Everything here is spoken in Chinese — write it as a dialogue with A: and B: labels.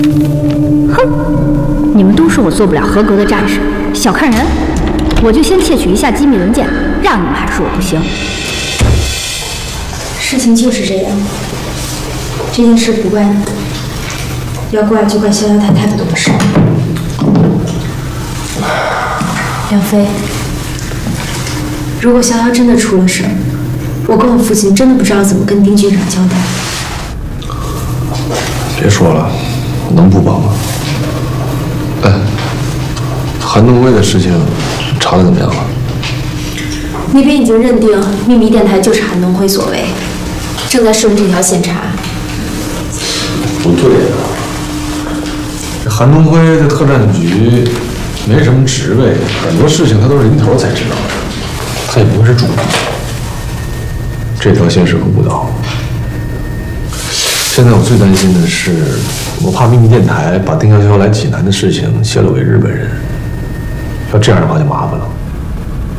A: 哼，你们都说我做不了合格的战士，小看人，我就先窃取一下机密文件，让你们还说我不行。
B: 事情就是这样，这件事不怪你，要怪就怪逍遥太太不懂事。梁飞，如果逍遥真的出了事，我跟我父亲真的不知道怎么跟丁局长交代。
C: 别说了，能不帮吗？哎，韩东辉的事情查得怎么样了？
B: 那边已经认定秘密电台就是韩东辉所为，正在顺这条线查。
C: 不对呀，这韩东辉在特战局没什么职位，很多事情他都是临头才知道的，他也不会是主谋。这条线适合误导。现在我最担心的是，我怕秘密电台把丁潇潇来济南的事情泄露给日本人，要这样的话就麻烦了。